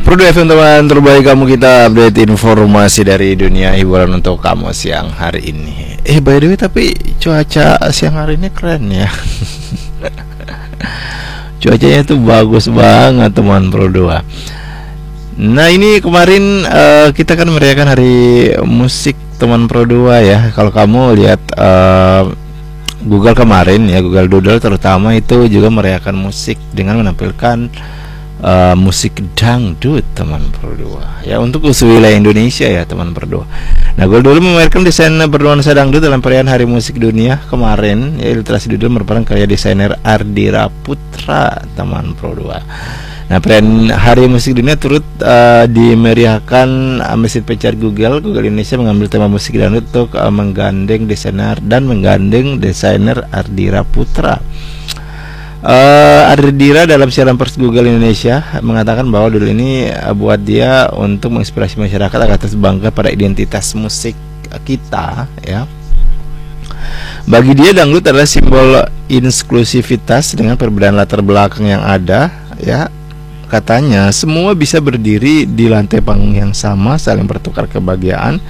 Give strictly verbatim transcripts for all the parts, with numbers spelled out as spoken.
Produk F M teman terbaik kamu, kita update informasi dari dunia hiburan untuk kamu siang hari ini. Eh by the way, tapi cuaca siang hari ini keren ya. Cuacanya itu bagus banget teman Pro dua. Nah ini kemarin uh, kita kan merayakan hari musik teman Pro dua ya. Kalau kamu lihat uh, Google kemarin ya, Google Doodle terutama itu juga merayakan musik dengan menampilkan Uh, musik dangdut teman Pro dua ya, untuk seluruh wilayah Indonesia ya teman Pro dua. Nah, Google dulu memamerkan desain bernuansa dangdut dalam perayaan Hari Musik Dunia kemarin ya. Ilustrasi Doodle merupakan karya desainer Ardira Putra teman Pro dua. Nah, perayaan Hari Musik Dunia turut uh, dimeriahkan uh, mesin pencari Google. Google Indonesia mengambil tema musik dangdut untuk uh, menggandeng desainer dan menggandeng desainer Ardira Putra. Uh, Ardira dalam siaran pers Google Indonesia mengatakan bahwa dulu ini uh, buat dia untuk menginspirasi masyarakat agar terus bangga pada identitas musik kita ya. Bagi dia dangdut adalah simbol inklusivitas dengan perbedaan latar belakang yang ada ya. Katanya semua bisa berdiri di lantai panggung yang sama, saling bertukar kebahagiaan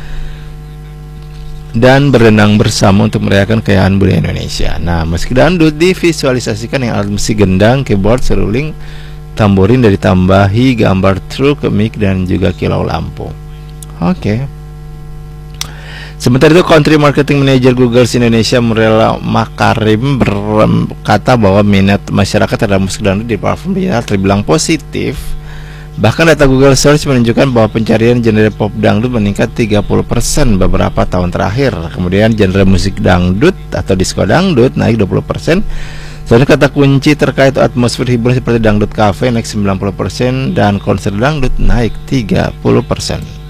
dan berenang bersama untuk merayakan kekayaan budaya Indonesia. Nah, musik dangdut divisualisasikan dengan alat musik gendang, keyboard, seruling, tamborin, dan ditambahi gambar truk, mic, dan juga kilau lampu. Oke. Okay. Sementara itu, Country Marketing Manager Google Indonesia Murela Makarim berkata bahwa minat masyarakat terhadap musik dangdut di platform digital terbilang positif. Bahkan data Google Search menunjukkan bahwa pencarian genre pop dangdut meningkat tiga puluh persen beberapa tahun terakhir. Kemudian genre musik dangdut atau disco dangdut naik dua puluh persen. Sedangkan kata kunci terkait atmosfer hiburan seperti dangdut cafe naik sembilan puluh persen dan konser dangdut naik tiga puluh persen.